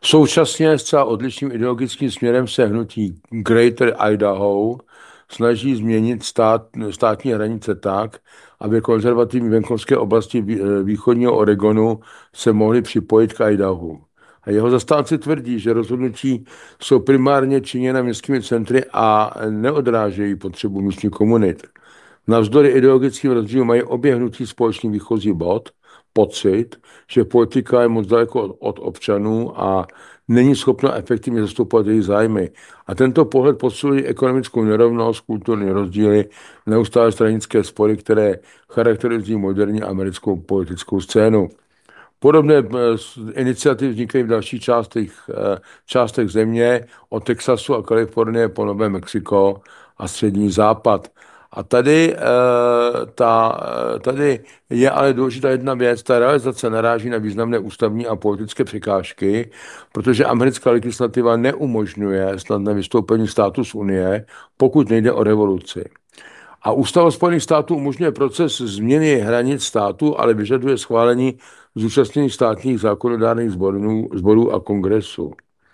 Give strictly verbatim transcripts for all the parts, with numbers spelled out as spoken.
Současně zcela odlišným ideologickým směrem se hnutí Greater Idaho snaží změnit stát, státní hranice tak, aby konzervativní venkovské oblasti východního Oregonu se mohly připojit k Idahu. A jeho zastánci tvrdí, že rozhodnutí jsou primárně činěna městskými centry a neodrážejí potřebu místních komunit. Navzdory ideologickým rozdílům mají obě hnutí společný výchozí bod, pocit, že politika je moc daleko od, od občanů a není schopna efektivně zastupovat jejich zájmy. A tento pohled posiluje ekonomickou nerovnost, kulturní rozdíly, neustále stranické spory, které charakterizují moderní americkou politickou scénu. Podobné iniciativy vznikají v dalších částech, částech země, od Texasu a Kalifornie po Nové Mexiko a Střední západ. A tady, ta, tady je ale důležitá jedna věc, ta realizace naráží na významné ústavní a politické překážky, protože americká legislativa neumožňuje snadné vystoupení státu z Unie, pokud nejde o revoluci. A Ústava Spojených států umožňuje proces změny hranic státu, ale vyžaduje schválení zúčastněných státních zákonodárných sborů, sborů a kongresu.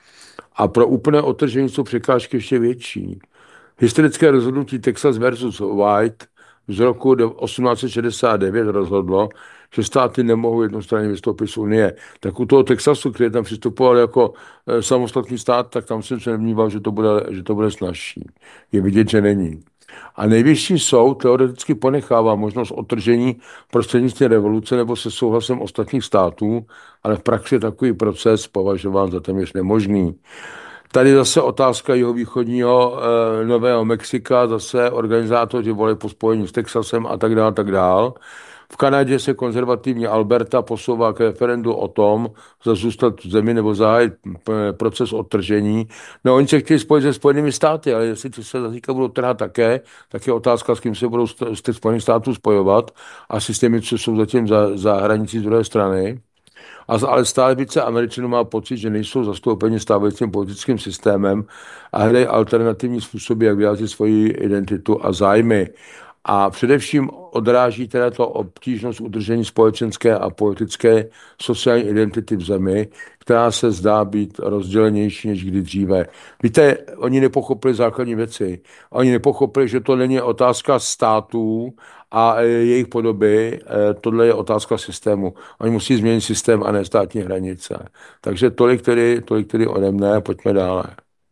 A pro úplné odtržení jsou překážky ještě větší. Historické rozhodnutí Texas versus White z roku osmnáct set šedesát devět rozhodlo, že státy nemohou jednostranně vystoupit z Unie. Tak u toho Texasu, který tam přistupoval jako samostatný stát, tak tam jsem se nemníval, že to bude, že to bude snazší. Je vidět, že není. A nejvyšší soud teoreticky ponechává možnost odtržení prostřednictvím revoluce nebo se souhlasem ostatních států, ale v praxi je takový proces považován za téměř nemožný. Tady zase otázka jihovýchodního e, Nového Mexika, zase organizátoři volí po spojení s Texasem a tak dále, tak dále. V Kanadě se konzervativní Alberta posouvá k referendu o tom, zda zůstat v zemi nebo zahájit proces odtržení. No, oni se chtějí spojit se Spojenými státy, ale jestli se zatýka budou trhat také, tak je otázka, s kým se budou z těch Spojených států spojovat a systémy, co jsou zatím za, za hranicí z druhé strany. A, ale stále více Američanů má pocit, že nejsou zastoupeni stávajícím politickým systémem a hledají alternativní způsoby, jak vyjádřit svoji identitu a zájmy. A především odráží teda to obtížnost udržení společenské a politické sociální identity v zemi, která se zdá být rozdělenější než kdy dříve. Víte, oni nepochopili základní věci. Oni nepochopili, že to není otázka států a jejich podoby, tohle je otázka systému. Oni musí změnit systém a ne státní hranice. Takže tolik tedy, tolik tedy ode mne, pojďme dále.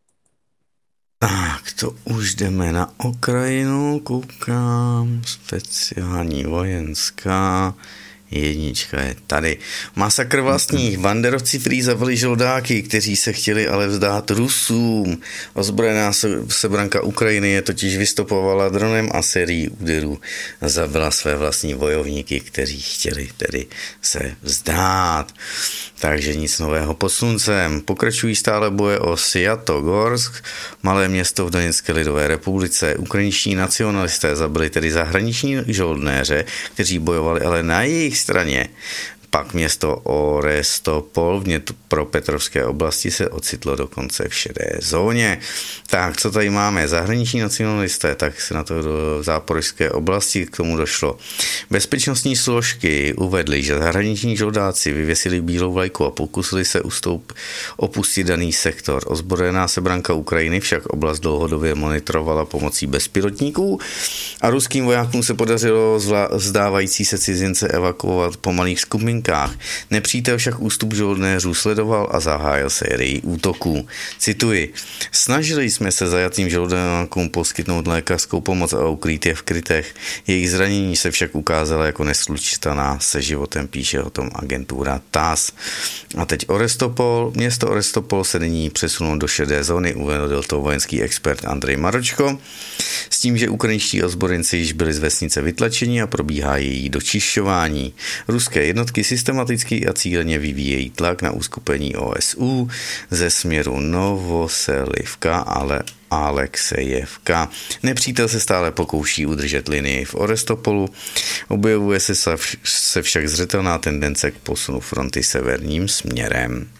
Tak, to už jdeme na Ukrajinu, koukám, speciální vojenská, jednička je tady. Masakr vlastních, banderovci prý zabili žoldáky, kteří se chtěli ale vzdát Rusům. Ozbrojená sebranka Ukrajiny je totiž vystopovala dronem a sérií úderů zabila své vlastní bojovníky, kteří chtěli tedy se vzdát. Takže nic nového pod sluncem. Pokračují stále boje o Sviatogorsk, malé město v Doněcké lidové republice. Ukrajinští nacionalisté zabili tedy zahraniční žoldnéře, kteří bojovali ale na jejich straně. Pak město Orestopol v Dněpropetrovské oblasti se ocitlo dokonce v šedé zóně. Tak, co tady máme? Zahraniční nacionalisté, tak se na to do záporožské oblasti k tomu došlo. Bezpečnostní složky uvedly, že zahraniční žoldáci vyvěsili bílou vlajku a pokusili se ustoup, opustit daný sektor. Ozbrojená sebranka Ukrajiny však oblast dlouhodobě monitorovala pomocí bezpilotníků a ruským vojákům se podařilo vzdávající se cizince evakuovat po malých skupinkách. Nepřítel však ústup žoldnéřů sledoval a zahájil sérii útoků. Cituji: snažili jsme se zajatým žoldnákům poskytnout lékařskou pomoc a ukrýt je v krytech. Jejich zranění se však ukázala jako neslučitelná se životem, píše o tom agentura T A S. A teď Orestopol. Město Orestopol se nyní přesunulo do šedé zóny, uvedl to vojenský expert Andrej Maročko, s tím, že ukrajinští ozbrojenci již byli z vesnice vytlačeni a probíhá její dočišťování. Ruské jednotky systematicky a cíleně vyvíjejí tlak na uskupení O S U ze směru Novoselivka, ale Alexejevka. Nepřítel se stále pokouší udržet linii v Orestopolu. Objevuje se, se však zřetelná tendence k posunu fronty severním směrem.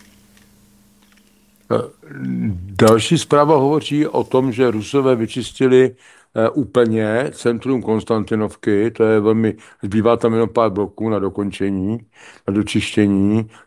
Další zpráva hovoří o tom, že Rusové vyčistili úplně centrum Konstantinovky, to je velmi, zbývá tam jenom pár bloků na dokončení, na dočištění,